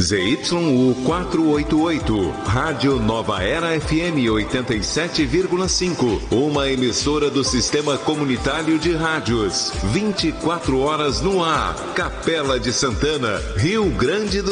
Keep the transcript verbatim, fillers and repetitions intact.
Z Y U quatrocentos e oitenta e oito, Rádio Nova Era F M oitenta e sete vírgula cinco, uma emissora do Sistema Comunitário de Rádios, vinte e quatro horas no ar, Capela de Santana, Rio Grande do